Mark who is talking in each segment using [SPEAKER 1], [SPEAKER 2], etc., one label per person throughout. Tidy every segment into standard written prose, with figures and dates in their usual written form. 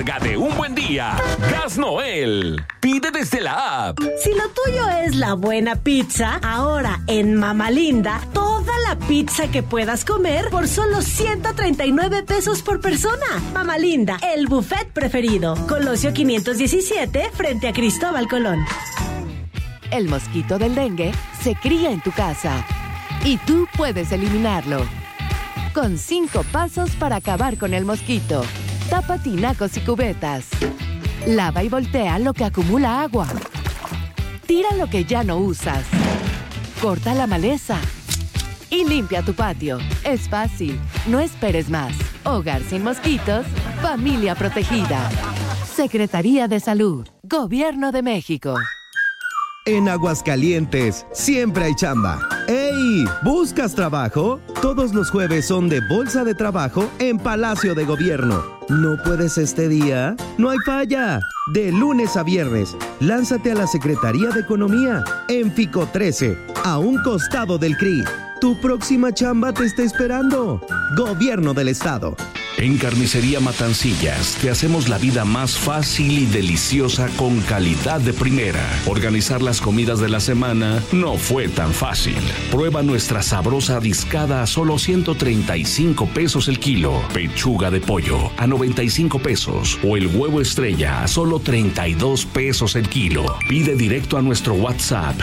[SPEAKER 1] De un buen día, Gas Noel. Pide desde la app.
[SPEAKER 2] Si lo tuyo es la buena pizza, ahora en Mama Linda, toda la pizza que puedas comer por solo 139 pesos por persona. Mama Linda, el buffet preferido. Colosio 517, frente a Cristóbal Colón.
[SPEAKER 3] El mosquito del dengue se cría en tu casa y tú puedes eliminarlo. Con 5 pasos para acabar con el mosquito. Tapa tinacos y cubetas. Lava y voltea lo que acumula agua. Tira lo que ya no usas. Corta la maleza. Y limpia tu patio. Es fácil. No esperes más. Hogar sin mosquitos. Familia protegida. Secretaría de Salud. Gobierno de México.
[SPEAKER 4] En Aguascalientes, siempre hay chamba. ¡Ey! ¿Buscas trabajo? Todos los jueves son de Bolsa de Trabajo en Palacio de Gobierno. ¿No puedes este día? ¡No hay falla! De lunes a viernes, lánzate a la Secretaría de Economía, en Fico 13, a un costado del CRI. Tu próxima chamba te está esperando. Gobierno del Estado.
[SPEAKER 1] En Carnicería Matancillas te hacemos la vida más fácil y deliciosa con calidad de primera. Organizar las comidas de la semana no fue tan fácil. Prueba nuestra sabrosa discada a solo 135 pesos el kilo. Pechuga de pollo a 95 pesos. O el huevo estrella a solo 32 pesos el kilo. Pide directo a nuestro WhatsApp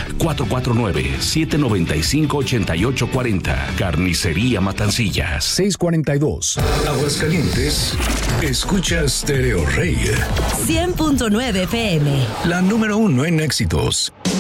[SPEAKER 1] 449-795-8840. Carnicería Matancillas.
[SPEAKER 5] 642. Aguascalientes, escucha Stereo Rey.
[SPEAKER 2] 100.9 FM.
[SPEAKER 5] La número 1 en éxitos.